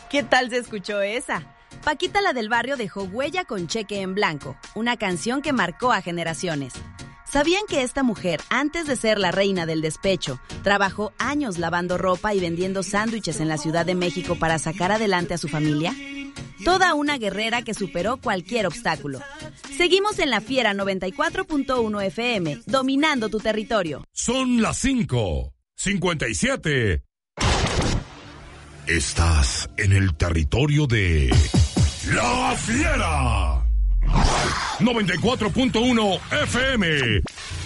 ¿Qué tal se escuchó esa? Paquita la del barrio dejó huella con cheque en blanco, una canción que marcó a generaciones. ¿Sabían que esta mujer, antes de ser la reina del despecho, trabajó años lavando ropa y vendiendo sándwiches en la Ciudad de México para sacar adelante a su familia? Toda una guerrera que superó cualquier obstáculo. Seguimos en La Fiera 94.1 FM, dominando tu territorio. Son las 5:57. Estás en el territorio de La Fiera 94.1 FM.